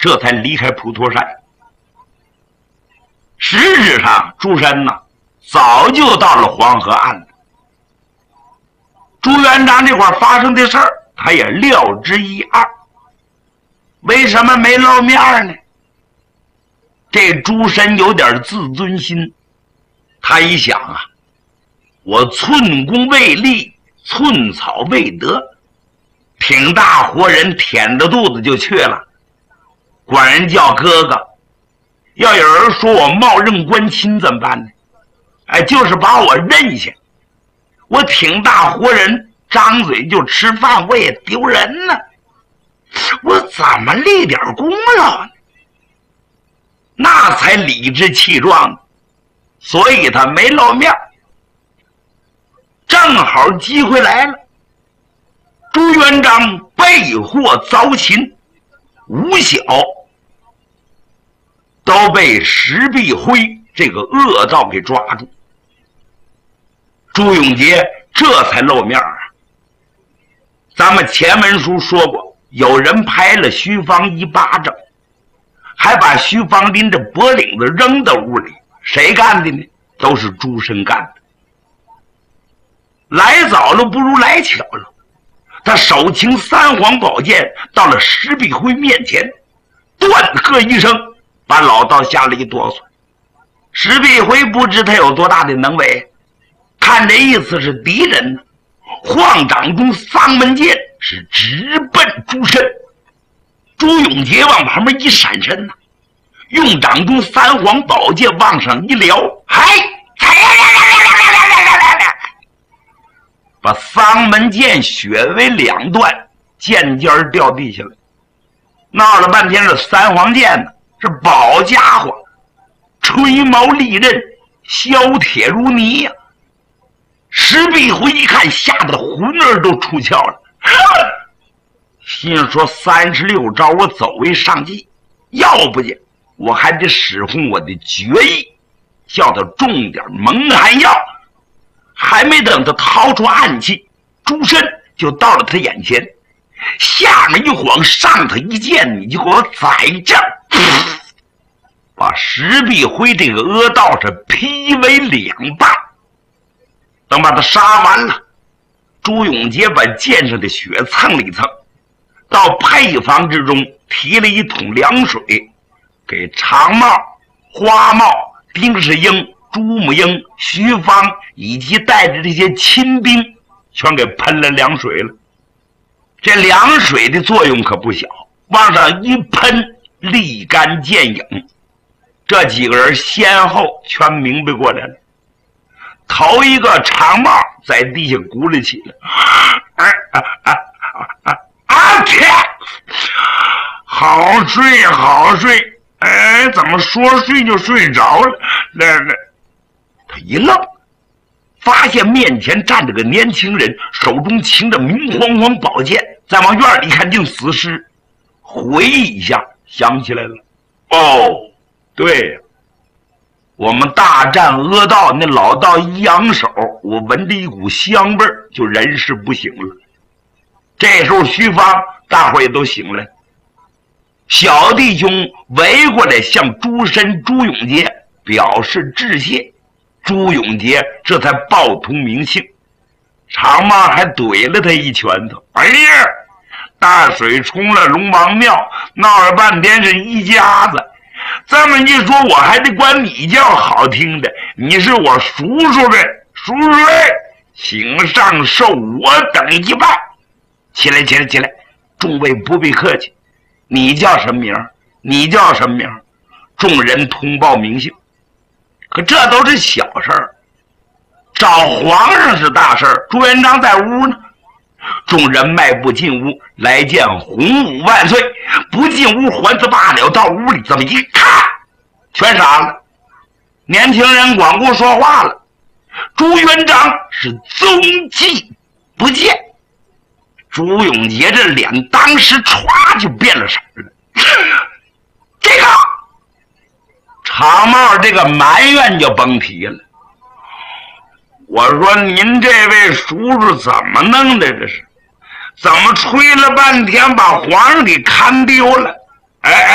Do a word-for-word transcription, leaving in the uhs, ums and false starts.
这才离开普陀山。实质上，朱深呢早就到了黄河岸了。朱元璋这块发生的事儿，他也料之一二。为什么没露面呢？这朱深有点自尊心，他一想啊，我寸功未立，寸草未得，挺大活人舔着肚子就去了，管人叫哥哥。要有人说我冒认官亲怎么办呢？哎，就是把我认下。我挺大活人，张嘴就吃饭，我也丢人呢。我怎么立点功劳呢？那才理直气壮，所以他没露面。正好机会来了，朱元璋被获遭擒，五小都被石壁辉这个恶盗给抓住。朱永杰这才露面啊！咱们前文书说过，有人拍了徐芳一巴掌，还把徐芳拎着脖领子扔到屋里。谁干的呢？都是朱深干的。来早了不如来巧了，他手擎三皇宝剑到了石壁辉面前，断喝一声，把老道吓了一哆嗦。石壁辉不知他有多大的能为，看这意思是敌人呢，晃掌中丧门剑是直奔朱深。朱永杰往旁边一闪身呢，用掌中三皇宝剑往上一撩，嗨，把丧门剑血为两段，剑尖掉地下来。闹了半天这三皇剑呢，是宝家伙，吹毛利刃，削铁如泥呀、啊。石壁辉一看，吓得魂儿都出窍了，心说三十六招我走为上计，要不然我还得使唤我的绝艺，叫他中点蒙汗药。还没等他掏出暗器，朱深就到了他眼前，下面一晃，上头一剑，你就给我宰这，把石壁辉这个阿道是劈为两半。等把他杀完了，朱永杰把剑上的血蹭了一蹭，到配房之中提了一桶凉水，给长帽、花帽、丁世英、朱母英、徐芳以及带着这些亲兵全给喷了凉水了。这凉水的作用可不小，往上一喷，立竿见影。这几个人先后全明白过来了。头一个长帽在地下鼓了起来，啊啊啊啊啊！天，好睡好睡，哎，怎么说睡就睡着了？来来，他一愣，发现面前站着个年轻人，手中擎着明晃晃宝剑，再往院里看，竟死尸。回忆一下，想起来了，哦，对呀。我们大战阿道，那老道一扬手，我闻着一股香味儿，就人事不省了。这时候徐芳大伙也都醒了，小弟兄围过来向朱深、朱永杰表示致谢。朱永杰这才报通名姓，长帽还怼了他一拳头。哎呀，大水冲了龙王庙，闹了半天是一家子。这么一说，我还得管你叫好听的，你是我叔叔呗，叔叔嘞，请上受我等一拜。起来，起来，起来！众位不必客气，你叫什么名？你叫什么名？众人通报名姓。可这都是小事儿，找皇上是大事儿。朱元璋在屋呢。众人迈步进屋，来见洪武万岁。不进屋还则罢了，到屋里这么一看，全傻了。年轻人光顾说话了，朱元璋是踪迹不见。朱永杰这脸当时歘就变了色了。这个长帽这个埋怨就甭提了。我说您这位叔叔怎么弄的？这是怎么吹了半天把皇上给看丢了？哎哎